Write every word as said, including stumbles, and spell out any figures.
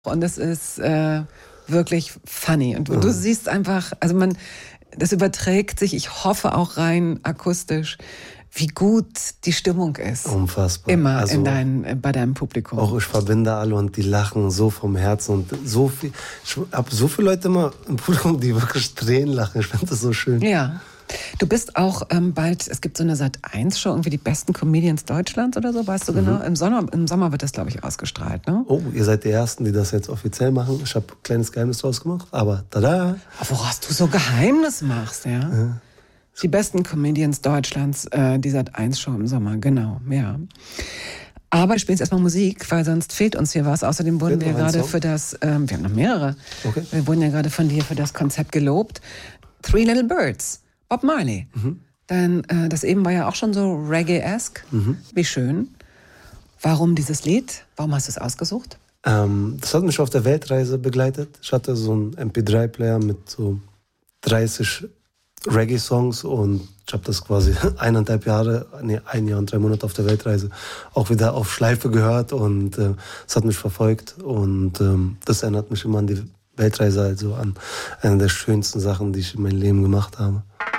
Und es ist äh, wirklich funny. Und du, Mhm. du siehst einfach, also man, das überträgt sich, ich hoffe auch rein akustisch, wie gut die Stimmung ist. Unfassbar. Immer Also, in dein, bei deinem Publikum. Auch ich verbinde alle und die lachen so vom Herzen. Und so viel, ich habe so viele Leute immer im Publikum, die wirklich Tränen lachen. Ich finde das so schön. Ja. Du bist auch ähm, bald, es gibt so eine Sat eins Show, irgendwie die besten Comedians Deutschlands oder so, weißt du genau? Mhm. Im Sommer, im Sommer wird das, glaube ich, ausgestrahlt, ne? Oh, ihr seid die Ersten, die das jetzt offiziell machen. Ich habe ein kleines Geheimnis draus gemacht, aber tada! Woraus du so Geheimnis machst, ja? Ja. Die besten Comedians Deutschlands, äh, die Sat eins Show im Sommer, genau, ja. Aber wir spielen jetzt erstmal Musik, weil sonst fehlt uns hier was. Außerdem wurden Fehlt wir noch ein gerade Song? für das, ähm, wir haben noch mehrere, Okay. wir wurden ja gerade von dir für das Konzept gelobt. Three Little Birds, Bob Marley. Mhm. Denn äh, das eben war ja auch schon so Reggae-esque. Mhm. Wie schön. Warum dieses Lied? Warum hast du es ausgesucht? Ähm, das hat mich auf der Weltreise begleitet. Ich hatte so einen M P drei Player mit so dreißig Reggae-Songs und ich habe das quasi eineinhalb Jahre, nee, ein Jahr und drei Monate auf der Weltreise auch wieder auf Schleife gehört und äh, es hat mich verfolgt und ähm, das erinnert mich immer an die Weltreise, also an eine der schönsten Sachen, die ich in meinem Leben gemacht habe.